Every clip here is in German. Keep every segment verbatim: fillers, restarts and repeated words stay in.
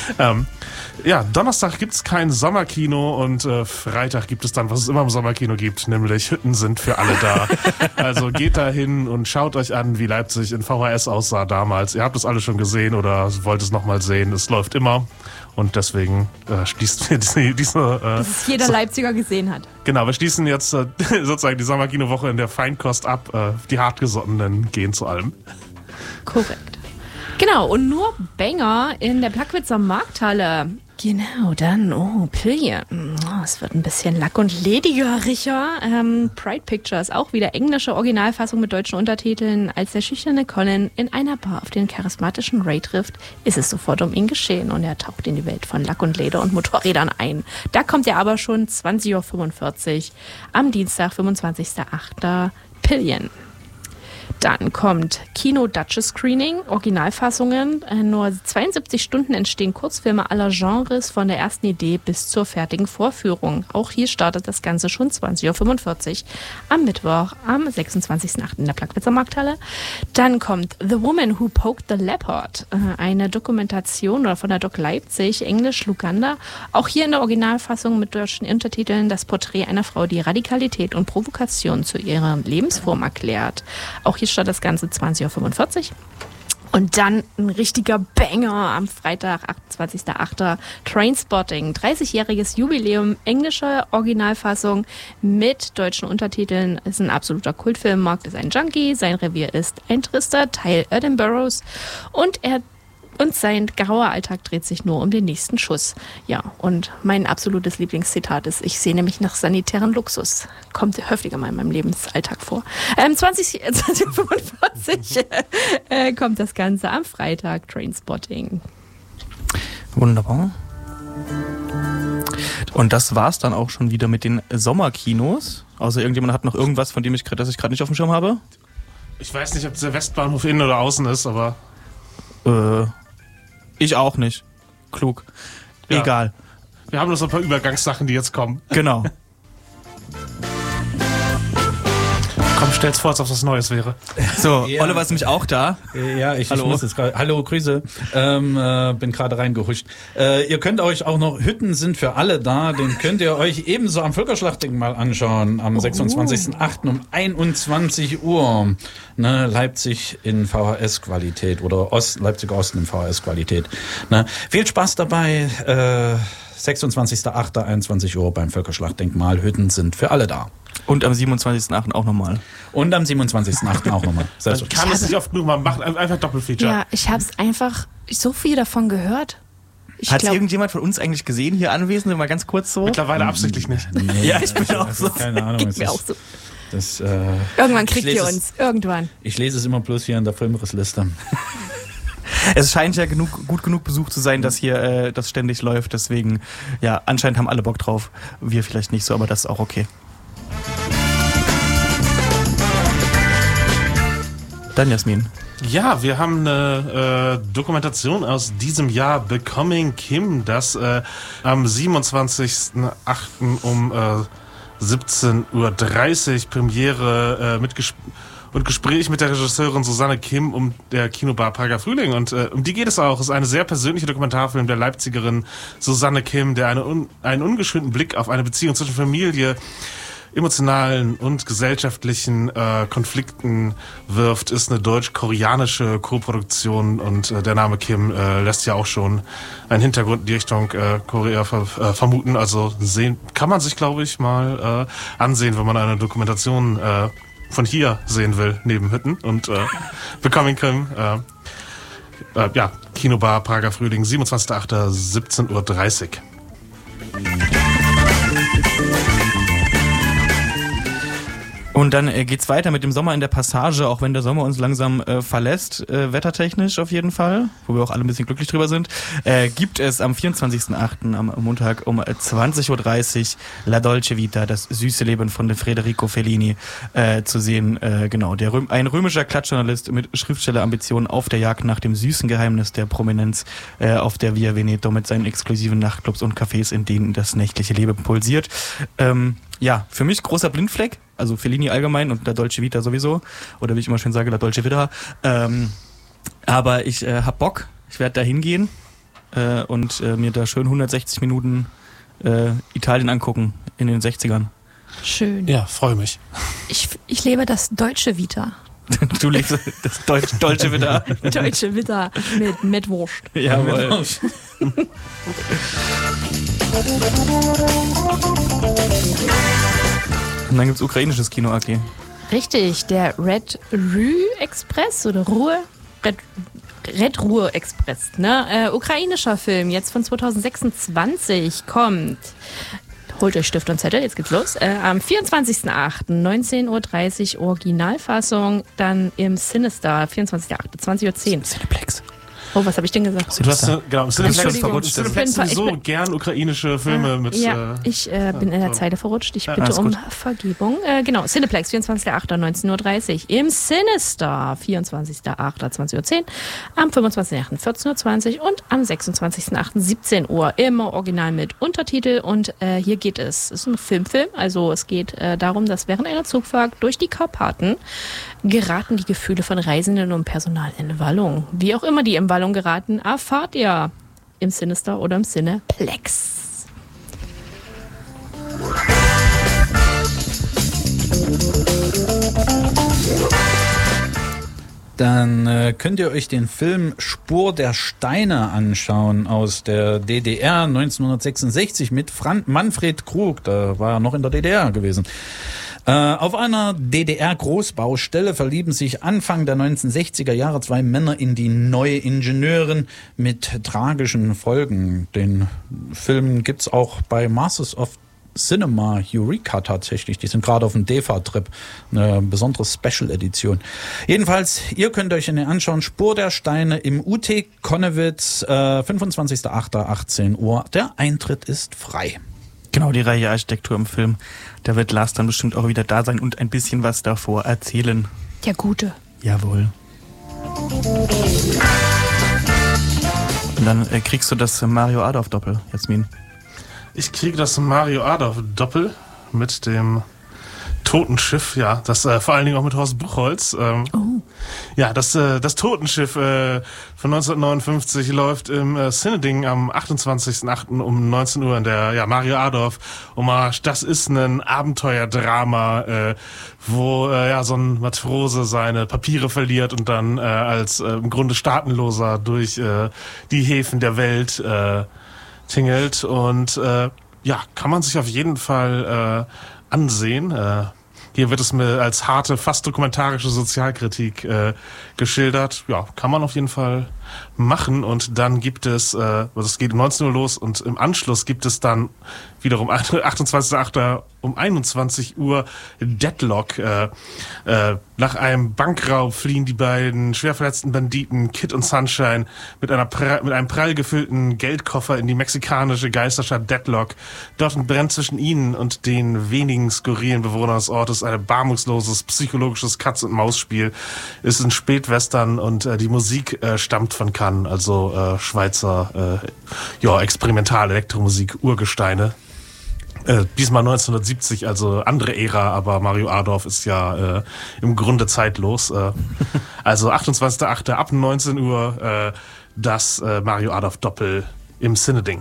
ähm, ja, Donnerstag gibt's kein Sommerkino und äh, Freitag gibt es dann, was es immer im Sommerkino gibt, nämlich Hütten sind für alle da. Also geht da hin und schaut euch an, wie Leipzig in V H S aussah damals. Ihr habt es alle schon gesehen oder wollt es nochmal sehen. Es läuft immer. Und deswegen äh, schließt wir diese... diese äh, Dass es jeder so, Leipziger gesehen hat. Genau, wir schließen jetzt äh, sozusagen die Sommerkinowoche in der Feinkost ab. Äh, die Hartgesottenen gehen zu allem. Korrekt. Genau, und nur Banger in der Plagwitzer Markthalle. Genau, dann, oh, Pillion. Oh, es wird ein bisschen lack- und ledigerischer. Ähm, Pride Pictures, auch wieder englische Originalfassung mit deutschen Untertiteln. Als der schüchterne Colin in einer Bar auf den charismatischen Ray trifft, ist es sofort um ihn geschehen und er taucht in die Welt von Lack und Leder und Motorrädern ein. Da kommt er aber schon zwanzig Uhr fünfundvierzig am Dienstag, fünfundzwanzigster achter Pillion. Dann kommt Kino Duchess Screening, Originalfassungen. Äh, nur zweiundsiebzig Stunden entstehen Kurzfilme aller Genres von der ersten Idee bis zur fertigen Vorführung. Auch hier startet das Ganze schon zwanzig Uhr fünfundvierzig am Mittwoch, am sechsundzwanzigster achten in der Plagwitzer Markthalle. Dann kommt The Woman Who Poked the Leopard, äh, eine Dokumentation oder von der Doc Leipzig, Englisch Luganda. Auch hier in der Originalfassung mit deutschen Untertiteln das Porträt einer Frau, die Radikalität und Provokation zu ihrer Lebensform erklärt. Auch hier startet das Ganze zwanzig Uhr fünfundvierzig. Und dann ein richtiger Banger am Freitag, achtundzwanzigster achter Trainspotting. dreißigjähriges Jubiläum, englische Originalfassung mit deutschen Untertiteln. Ist ein absoluter Kultfilm. Mark ist ein Junkie, sein Revier ist ein Trister, Teil Edinburghs. Und er Und sein grauer Alltag dreht sich nur um den nächsten Schuss. Ja, und mein absolutes Lieblingszitat ist, ich sehne mich nach sanitären Luxus. Kommt häufiger mal in meinem Lebensalltag vor. Ähm, zwanzig Uhr fünfundvierzig äh, kommt das Ganze am Freitag, Trainspotting. Wunderbar. Und das war's dann auch schon wieder mit den Sommerkinos. Außer irgendjemand hat noch irgendwas, von dem ich, das ich gerade nicht auf dem Schirm habe? Ich weiß nicht, ob der Westbahnhof innen oder außen ist, aber... Äh... Ich auch nicht. Klug. Ja. Egal. Wir haben noch so ein paar Übergangssachen, die jetzt kommen. Genau. Komm, stell's vor, als ob das Neues wäre. So, Ja. Oliver ist nämlich auch da. Ja, ich, Hallo. ich muss jetzt gerade. Hallo, Grüße. Ähm, äh, bin gerade reingehuscht. Äh, ihr könnt euch auch noch Hütten sind für alle da. Den könnt ihr euch ebenso am Völkerschlachtdenkmal anschauen. Am sechsundzwanzigster achten um einundzwanzig Uhr. Ne, Leipzig in V H S-Qualität oder Ost, Leipziger Osten in V H S-Qualität. Ne, viel Spaß dabei. Äh, sechsundzwanzigster achter einundzwanzig Uhr beim Völkerschlachtdenkmal. Hütten sind für alle da. Und am siebenundzwanzigster achten auch nochmal. Und am siebenundzwanzigster achten auch nochmal. Man kann es nicht oft genug machen. Macht einfach Doppelfeature. Ja, ich habe es einfach so viel davon gehört. Ich Hat glaub, irgendjemand von uns eigentlich gesehen, hier anwesend? Mal ganz kurz so. Mittlerweile absichtlich nicht. Nee, Ja, ich bin auch so. Keine Ahnung. geht Es mir ist, auch so. das, äh, Irgendwann ich kriegt lese ihr es- uns. Irgendwann. Ich lese es immer bloß hier in der Filmrissliste. Es scheint ja genug, gut genug besucht zu sein, dass hier äh, das ständig läuft. Deswegen, ja, anscheinend haben alle Bock drauf. Wir vielleicht nicht so, aber das ist auch okay. Dann Jasmin. Ja, wir haben eine äh, Dokumentation aus diesem Jahr, Becoming Kim, das äh, am siebenundzwanzigster achten um äh, siebzehn Uhr dreißig Premiere äh, mit Ges- und Gespräch mit der Regisseurin Susanne Kim um der Kinobar Prager Frühling. Und äh, um die geht es auch. Es ist eine sehr persönliche Dokumentarfilm der Leipzigerin Susanne Kim, der eine un- einen ungeschönten Blick auf eine Beziehung zwischen Familie, emotionalen und gesellschaftlichen äh, Konflikten wirft, ist eine deutsch-koreanische Koproduktion und äh, der Name Kim äh, lässt ja auch schon einen Hintergrund in die Richtung äh, Korea ver äh, vermuten. Also sehen kann man sich, glaube ich, mal äh, ansehen, wenn man eine Dokumentation äh, von hier sehen will, neben Hütten und äh, Becoming Kim. Äh, äh, ja, Kinobar Prager Frühling, siebenundzwanzigster achter siebzehn Uhr dreißig. Und dann äh, geht's weiter mit dem Sommer in der Passage, auch wenn der Sommer uns langsam äh, verlässt, äh, wettertechnisch auf jeden Fall, wo wir auch alle ein bisschen glücklich drüber sind, äh, gibt es am vierundzwanzigster achten am Montag um zwanzig Uhr dreißig La Dolce Vita, das süße Leben von Federico Fellini, äh, zu sehen. Äh, genau, der Röm- ein römischer Klatschjournalist mit Schriftstellerambitionen auf der Jagd nach dem süßen Geheimnis der Prominenz äh, auf der Via Veneto mit seinen exklusiven Nachtclubs und Cafés, in denen das nächtliche Leben pulsiert. Ähm, ja, für mich großer Blindfleck. Also Fellini allgemein und La Dolce Vita sowieso. Oder wie ich immer schön sage, La Dolce Vita. Ähm, aber ich äh, hab Bock. Ich werde da hingehen. äh, und äh, mir da schön hundertsechzig Minuten äh, Italien angucken in den sechzigern. Schön. Ja, freue mich. Ich, ich lebe das deutsche Vita. Du lebst das Deutsch, deutsche wieder. Deutsche Vita mit, mit Wurst. Jawohl. Und dann gibt's ukrainisches Kino, Aki. Richtig, der Red Rue Express oder Ruhr, Red, Red Ruhr Express, ne? Äh, ukrainischer Film, jetzt von zwanzig sechsundzwanzig kommt. Holt euch Stift und Zettel, jetzt geht's los. Äh, am vierundzwanzigsten achten neunzehn Uhr dreißig Originalfassung, dann im Sinister, vierundzwanzigsten achten zwanzig Uhr zehn. Cineplex. Oh, was habe ich denn gesagt? Du hast, äh, genau, Cineplex verrutscht. Cineplex Ich bin- sowieso ich bin- gern ukrainische Filme mit... Ja, äh, ich äh, bin in der Zeile verrutscht. Ich bitte alles um gut. Vergebung. Äh, genau, Cineplex, vierundzwanzigsten achten neunzehn Uhr dreißig. Im Sinister, vierundzwanzigsten achten zwanzig Uhr zehn. Am fünfundzwanzigsten achten vierzehn Uhr zwanzig und am sechsundzwanzigsten achten siebzehn Uhr. Immer original mit Untertitel. Und äh, hier geht es, es ist ein Filmfilm, also es geht äh, darum, dass während einer Zugfahrt durch die Karpaten geraten die Gefühle von Reisenden und Personal in Wallung. Wie auch immer die in Wallung geraten, erfahrt ihr im Sinister oder im Cineplex. Dann äh, könnt ihr euch den Film Spur der Steine anschauen aus der D D R neunzehnhundertsechsundsechzig mit Fran- Manfred Krug. Da war er noch in der D D R gewesen. Äh, auf einer D D R-Großbaustelle verlieben sich Anfang der neunzehnhundertsechziger Jahre zwei Männer in die neue Ingenieurin mit tragischen Folgen. Den Film gibt's auch bei Masters of Cinema Eureka tatsächlich. Die sind gerade auf dem D E F A-Trip. Eine besondere Special-Edition. Jedenfalls, ihr könnt euch den anschauen. Spur der Steine im U T Konnewitz, äh, fünfundzwanzigsten achten achtzehn Uhr. Der Eintritt ist frei. Genau, die Reihe Architektur im Film. Da wird Lars dann bestimmt auch wieder da sein und ein bisschen was davor erzählen. Der Gute. Jawohl. Und dann äh, kriegst du das Mario Adolf-Doppel, Jasmin. Ich kriege das Mario Adolf Doppel mit dem Totenschiff, ja, das äh, vor allen Dingen auch mit Horst Buchholz. Ähm, Oh. Ja, das äh, das Totenschiff äh, von neunzehnhundertneunundfünfzig läuft im äh, Cineding am achtundzwanzigsten achten um neunzehn Uhr in der ja Mario Adolf Hommage. Das ist ein Abenteuerdrama, äh, wo äh, ja so ein Matrose seine Papiere verliert und dann äh, als äh, im Grunde Staatenloser durch äh, die Häfen der Welt äh, tingelt und äh, ja, kann man sich auf jeden Fall äh, ansehen. Äh, hier wird es mir als harte, fast dokumentarische Sozialkritik äh, geschildert. Ja, kann man auf jeden Fall machen. Und dann gibt es, äh, also es geht um neunzehn Uhr los und im Anschluss gibt es dann wiederum achtundzwanzigsten achten um einundzwanzig Uhr Deadlock. Äh, äh, nach einem Bankraub fliehen die beiden schwer verletzten Banditen Kid und Sunshine mit einer pra- mit einem prall gefüllten Geldkoffer in die mexikanische Geisterstadt Deadlock. Dort brennt zwischen ihnen und den wenigen skurrilen Bewohnern des Ortes ein erbarmungsloses psychologisches Katz-und-Maus-Spiel. Ist ein Spätwestern und äh, die Musik äh, stammt von Cannes, also äh, Schweizer äh, ja, Experimental-Elektromusik, Urgesteine. Äh, diesmal neunzehnhundertsiebzig, also andere Ära, aber Mario Adolf ist ja äh, im Grunde zeitlos. Äh, also achtundzwanzigsten achten ab neunzehn Uhr äh, das äh, Mario Adolf Doppel im Cineding.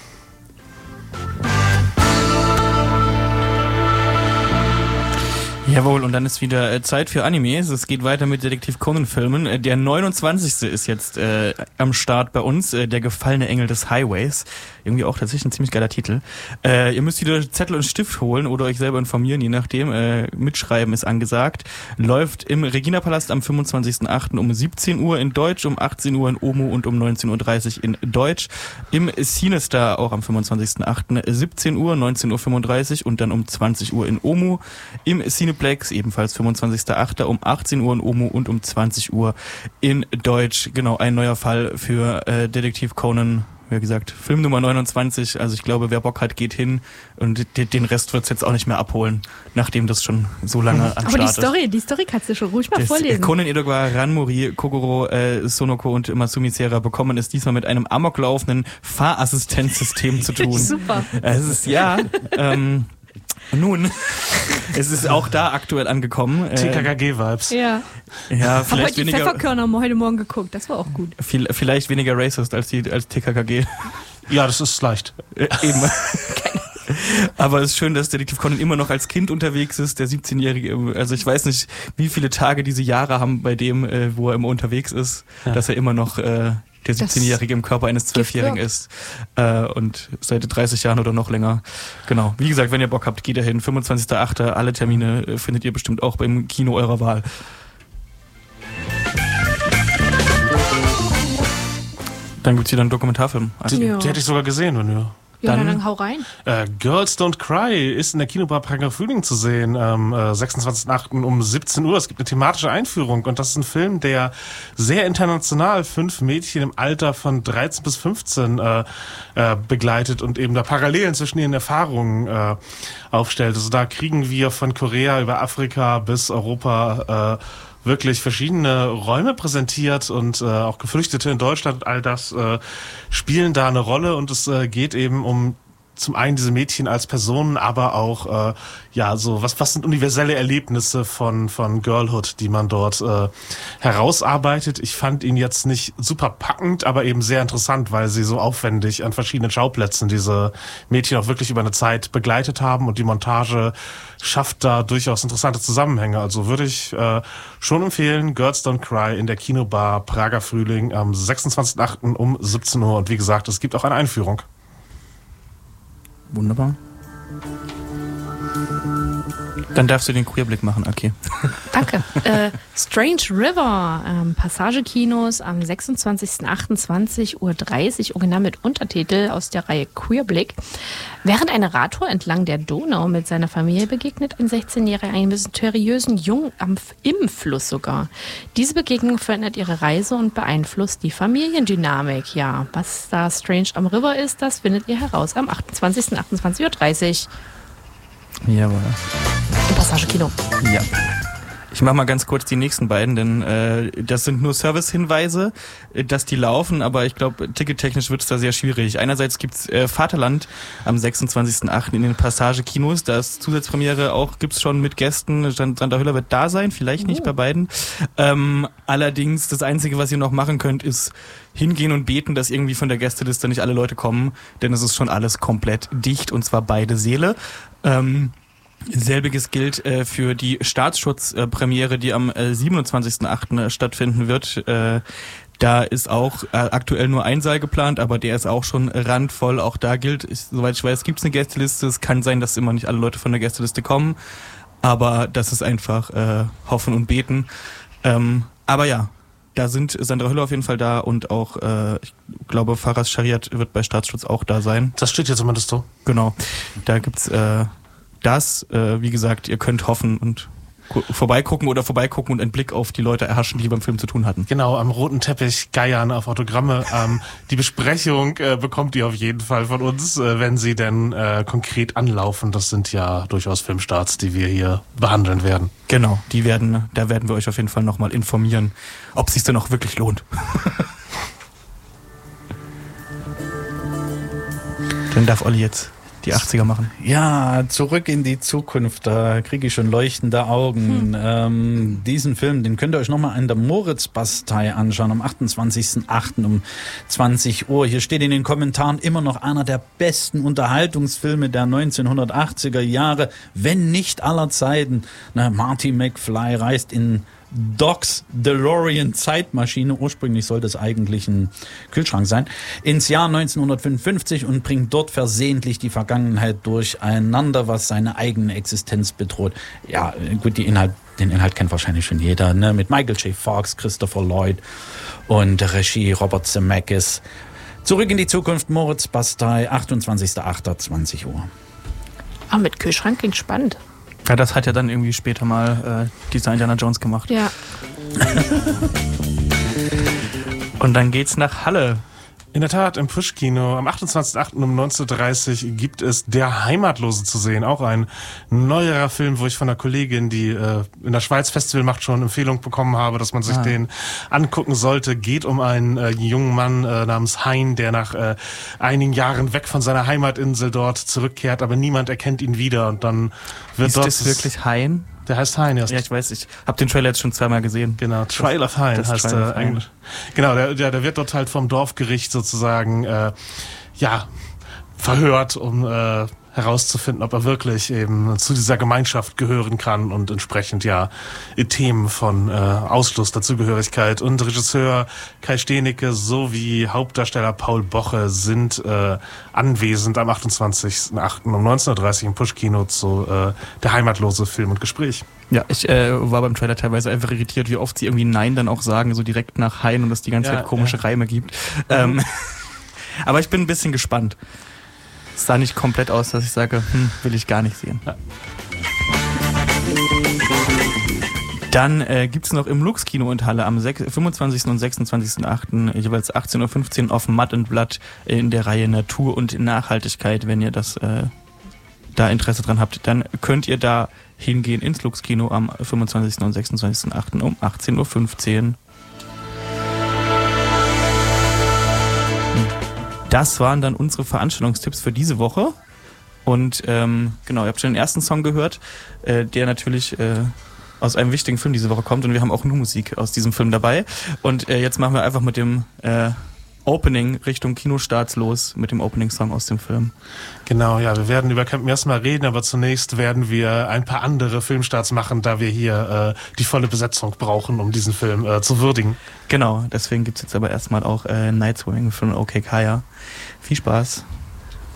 Jawohl, und dann ist wieder äh, Zeit für Animes. Es geht weiter mit Detektiv Conan-Filmen. Äh, der neunundzwanzigste ist jetzt äh, am Start bei uns, äh, der gefallene Engel des Highways. Irgendwie auch tatsächlich ein ziemlich geiler Titel. Äh, ihr müsst wieder Zettel und Stift holen oder euch selber informieren, je nachdem. Äh, mitschreiben ist angesagt. Läuft im Regina-Palast am fünfundzwanzigsten achten um siebzehn Uhr in Deutsch, um achtzehn Uhr in Omo und um neunzehn Uhr dreißig in Deutsch. Im Cinestar auch am fünfundzwanzigsten achten siebzehn Uhr, neunzehn Uhr fünfunddreißig und dann um zwanzig Uhr in Omo. Im Cineplex ebenfalls fünfundzwanzigsten achten um achtzehn Uhr in Omo und um zwanzig Uhr in Deutsch. Genau, ein neuer Fall für äh, Detektiv Conan. Wie gesagt, Film Nummer neunundzwanzig. Also ich glaube, wer Bock hat, geht hin und den Rest wird's jetzt auch nicht mehr abholen, nachdem das schon so lange am Aber Start die ist. Story, die Story kannst du schon ruhig mal Das vorlesen. Conan Edogawa, Ranmori, Kogoro, äh, Sonoko und Masumi Sera bekommen es diesmal mit einem amoklaufenden Fahrassistenzsystem zu tun. Super. Es ist, ja, ähm, Nun, es ist auch da aktuell angekommen. T K K G-Vibes. Ja. Ja, Hab vielleicht heute die weniger, Pfefferkörner haben wir heute Morgen geguckt. Das war auch gut. viel, vielleicht weniger racist als die als T K K G. Ja, das ist leicht. Äh, eben. Aber es ist schön, dass Detektiv Conan immer noch als Kind unterwegs ist, der siebzehnjährige. Also ich weiß nicht, wie viele Tage diese Jahre haben bei dem, äh, wo er immer unterwegs ist, ja. dass er immer noch äh, der siebzehnjährige im Körper eines zwölfjährigen ist. Äh, und seit dreißig Jahren oder noch länger. Genau. Wie gesagt, wenn ihr Bock habt, geht ihr hin. fünfundzwanzigster achter Alle Termine äh, findet ihr bestimmt auch beim Kino eurer Wahl. Dann gibt's hier einen Dokumentarfilm. Also, die, die hätte ich sogar gesehen, wenn du... Ja, Dann, dann, dann hau rein. Äh, Girls Don't Cry ist in der Kinobar Prager Frühling zu sehen, am äh, sechsundzwanzigsten achten um siebzehn Uhr. Es gibt eine thematische Einführung und das ist ein Film, der sehr international fünf Mädchen im Alter von dreizehn bis fünfzehn äh, äh, begleitet und eben da Parallelen zwischen ihren Erfahrungen äh, aufstellt. Also da kriegen wir von Korea über Afrika bis Europa äh, wirklich verschiedene Räume präsentiert und äh, auch Geflüchtete in Deutschland und all das äh, spielen da eine Rolle und es äh, geht eben um zum einen diese Mädchen als Personen, aber auch äh, ja so was was sind universelle Erlebnisse von von Girlhood, die man dort äh, herausarbeitet. Ich fand ihn jetzt nicht super packend, aber eben sehr interessant, weil sie so aufwendig an verschiedenen Schauplätzen diese Mädchen auch wirklich über eine Zeit begleitet haben und die Montage schafft da durchaus interessante Zusammenhänge. Also würde ich äh, schon empfehlen, Girls Don't Cry in der Kinobar Prager Frühling am sechsundzwanzigsten achten um siebzehn Uhr und wie gesagt, es gibt auch eine Einführung. Wunderbar. Dann darfst du den Queerblick machen, okay. Danke. äh, Strange River, ähm, Passagekinos am sechsundzwanzigsten achten zwanzig Uhr dreißig, original mit Untertitel aus der Reihe Queerblick. Während eine Radtour entlang der Donau mit seiner Familie begegnet ein sechzehnjähriger einen mysteriösen Jungen am, im Fluss sogar. Diese Begegnung verändert ihre Reise und beeinflusst die Familiendynamik. Ja, was da Strange am River ist, das findet ihr heraus am achtundzwanzigsten achten zwanzig Uhr dreißig. Jawohl. Im Passagekino. Ja. Ich mache mal ganz kurz die nächsten beiden, denn äh, das sind nur Service-Hinweise, äh, dass die laufen, aber ich glaube, tickettechnisch wird es da sehr schwierig. Einerseits gibt's äh, Vaterland am sechsundzwanzigsten achten in den Passagekinos, da ist Zusatzpremiere auch, gibt's schon mit Gästen, Sandra Hüller wird da sein, vielleicht nicht oh. bei beiden. Ähm, allerdings, das Einzige, was ihr noch machen könnt, ist hingehen und beten, dass irgendwie von der Gästeliste nicht alle Leute kommen, denn es ist schon alles komplett dicht und zwar beide Säle. Ähm, Selbiges gilt äh, für die Staatsschutzpremiere, äh, die am äh, siebenundzwanzigsten achten Äh, stattfinden wird. Äh, da ist auch äh, aktuell nur ein Saal geplant, aber der ist auch schon randvoll. Auch da gilt, ich, soweit ich weiß, gibt es eine Gästeliste. Es kann sein, dass immer nicht alle Leute von der Gästeliste kommen, aber das ist einfach äh, hoffen und beten. Ähm, aber ja, da sind Sandra Hüller auf jeden Fall da und auch, äh, ich glaube, Faras Shariat wird bei Staatsschutz auch da sein. Das steht ja zumindest so. Genau, da gibt's äh, das, äh, wie gesagt, ihr könnt hoffen und gu- vorbeigucken oder vorbeigucken und einen Blick auf die Leute erhaschen, die beim Film zu tun hatten. Genau, am roten Teppich geiern auf Autogramme. Ähm, die Besprechung äh, bekommt ihr auf jeden Fall von uns, äh, wenn sie denn äh, konkret anlaufen. Das sind ja durchaus Filmstarts, die wir hier behandeln werden. Genau, die werden, da werden wir euch auf jeden Fall nochmal informieren, ob es sich denn auch wirklich lohnt. Dann darf Olli jetzt die achtziger machen. Ja, zurück in die Zukunft, da kriege ich schon leuchtende Augen. Hm. Ähm, diesen Film, den könnt ihr euch nochmal an der Moritzbastei anschauen, am achtundzwanzigsten achten um zwanzig Uhr. Hier steht in den Kommentaren immer noch einer der besten Unterhaltungsfilme der neunzehnhundertachtziger Jahre, wenn nicht aller Zeiten. Na, Marty McFly reist in Docs DeLorean Zeitmaschine, ursprünglich sollte es eigentlich ein Kühlschrank sein, ins Jahr neunzehnhundertfünfundfünfzig und bringt dort versehentlich die Vergangenheit durcheinander, was seine eigene Existenz bedroht. Ja, gut, die Inhalt, den Inhalt kennt wahrscheinlich schon jeder, ne? Mit Michael J. Fox, Christopher Lloyd und Regie Robert Zemeckis. Zurück in die Zukunft, Moritzbastei, achtundzwanzigster achter zwanzig Uhr. Ah, mit Kühlschrank klingt spannend. Ja, das hat ja dann irgendwie später mal äh, dieser Indiana Jones gemacht. Ja. Und dann geht's nach Halle. In der Tat, im Push-Kino am achtundzwanzigsten achten um neunzehn Uhr dreißig gibt es Der Heimatlose zu sehen. Auch ein neuerer Film, wo ich von einer Kollegin, die äh, in der Schweiz Festival macht, schon Empfehlung bekommen habe, dass man sich ah. den angucken sollte. Geht um einen äh, jungen Mann äh, namens Hein, der nach äh, einigen Jahren weg von seiner Heimatinsel dort zurückkehrt, aber niemand erkennt ihn wieder. Und dann wird Ist dort... das wirklich Hein? Der heißt Hein, ja. Ja, ich weiß, ich habe den Trailer jetzt schon zweimal gesehen. Genau, Trial of Hein heißt der Englisch. Genau, der, der, der wird dort halt vom Dorfgericht sozusagen, äh, ja, verhört, um äh, herauszufinden, ob er wirklich eben zu dieser Gemeinschaft gehören kann und entsprechend ja Themen von äh, Ausschluss, Dazugehörigkeit und Regisseur Kai Steenicke sowie Hauptdarsteller Paul Boche sind äh, anwesend am achtundzwanzigsten achten um neunzehn Uhr dreißig im Push-Kino zu äh, Der Heimatlose Film und Gespräch. Ja, ich äh, war beim Trailer teilweise einfach irritiert, wie oft sie irgendwie Nein dann auch sagen, so direkt nach Hein und es die ganze ja, Zeit komische ja. Reime gibt. Ähm, aber ich bin ein bisschen gespannt. Es sah nicht komplett aus, dass ich sage, hm, will ich gar nicht sehen. Ja. Dann äh, gibt es noch im Lux-Kino in Halle am fünfundzwanzigsten und sechsundzwanzigsten achten jeweils achtzehn Uhr fünfzehn auf Mud and Blood in der Reihe Natur und Nachhaltigkeit. Wenn ihr das äh, da Interesse dran habt, dann könnt ihr da hingehen ins Lux-Kino am fünfundzwanzigsten und sechsundzwanzigsten achten um achtzehn Uhr fünfzehn. Das waren dann unsere Veranstaltungstipps für diese Woche. Und ähm, genau, ihr habt schon den ersten Song gehört, äh, der natürlich äh, aus einem wichtigen Film diese Woche kommt. Und wir haben auch nur Musik aus diesem Film dabei. Und äh, jetzt machen wir einfach mit dem äh, Opening Richtung Kinostarts los, mit dem Opening-Song aus dem Film. Genau, ja, wir werden über Campen erstmal reden, aber zunächst werden wir ein paar andere Filmstarts machen, da wir hier äh, die volle Besetzung brauchen, um diesen Film äh, zu würdigen. Genau, deswegen gibt's jetzt aber erstmal auch äh, Night Swing von OK Kaya. Viel Spaß.